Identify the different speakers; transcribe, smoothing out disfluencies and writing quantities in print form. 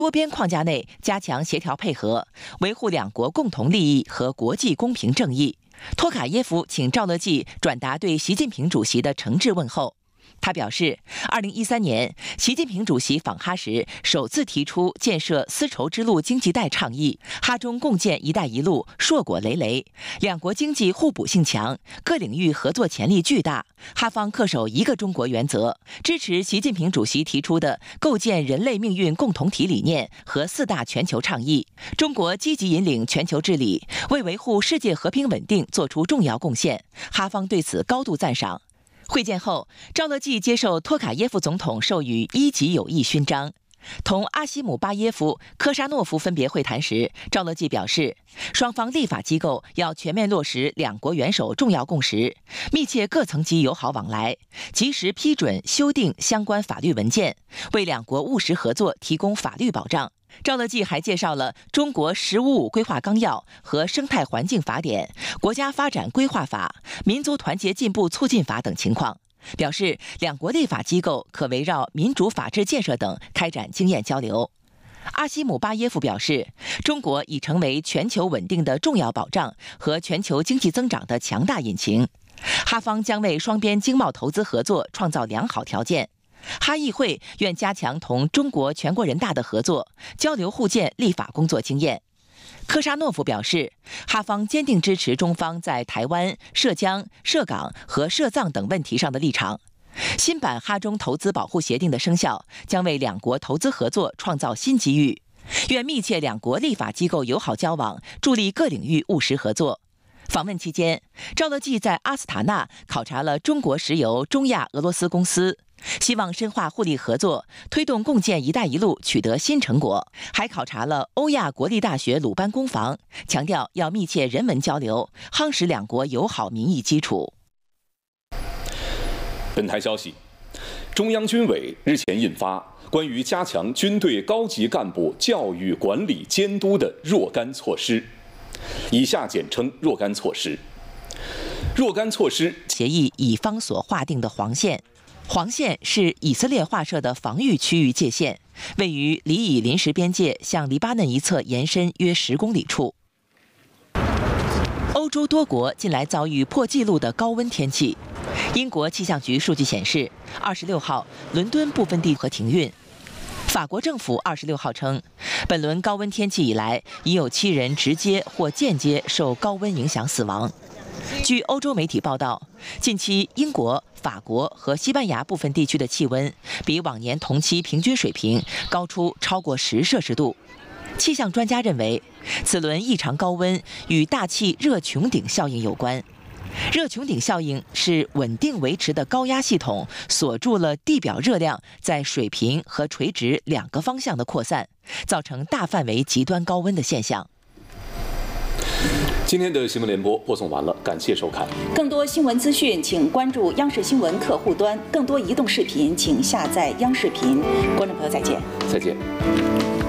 Speaker 1: 多边框架内加强协调配合，维护两国共同利益和国际公平正义。托卡耶夫请赵乐际转达对习近平主席的诚挚问候。他表示，2013年，习近平主席访哈时首次提出建设丝绸之路经济带倡议，哈中共建“一带一路”硕果累累，两国经济互补性强，各领域合作潜力巨大。哈方恪守一个中国原则，支持习近平主席提出的构建人类命运共同体理念和4大全球倡议。中国积极引领全球治理，为维护世界和平稳定做出重要贡献，哈方对此高度赞赏。会见后，赵乐际接受托卡耶夫总统授予1级友谊勋章。同阿西姆巴耶夫、科沙诺夫分别会谈时，赵乐际表示，双方立法机构要全面落实两国元首重要共识，密切各层级友好往来，及时批准修订相关法律文件，为两国务实合作提供法律保障。赵乐际还介绍了中国“十五五”规划纲要和生态环境法典、国家发展规划法、民族团结进步促进法等情况，表示两国立法机构可围绕民主法治建设等开展经验交流。阿西姆巴耶夫表示，中国已成为全球稳定的重要保障和全球经济增长的强大引擎，哈方将为双边经贸投资合作创造良好条件。哈议会愿加强同中国全国人大的合作，交流互鉴立法工作经验。科沙诺夫表示，哈方坚定支持中方在台湾、涉疆、涉港和涉藏等问题上的立场。新版哈中投资保护协定的生效，将为两国投资合作创造新机遇。愿密切两国立法机构友好交往，助力各领域务实合作。访问期间，赵乐际在阿斯塔纳考察了中国石油中亚俄罗斯公司，希望深化互利合作，推动共建“一带一路”取得新成果。还考察了欧亚国立大学鲁班工房，强调要密切人文交流，夯实两国友好民意基础。
Speaker 2: 本台消息，中央军委日前印发关于加强军队高级干部教育管理监督的若干措施，以下简称若干措施。若干措施
Speaker 1: 协议乙方所划定的黄线，黄线是以色列划设的防御区域界限，位于黎以临时边界向黎巴嫩一侧延伸约10公里处。欧洲多国近来遭遇破纪录的高温天气。英国气象局数据显示，26号伦敦部分地区停运。法国政府26号称，本轮高温天气以来，已有7人直接或间接受高温影响死亡。据欧洲媒体报道，近期英国、法国和西班牙部分地区的气温比往年同期平均水平高出超过10摄氏度。气象专家认为，此轮异常高温与大气热穹顶效应有关。热穹顶效应是稳定维持的高压系统锁住了地表热量在水平和垂直2个方向的扩散，造成大范围极端高温的现象。
Speaker 2: 今天的新闻联播播送完了，感谢收看。
Speaker 3: 更多新闻资讯，请关注央视新闻客户端；更多移动视频，请下载央视频。观众朋友，再见。
Speaker 2: 再见。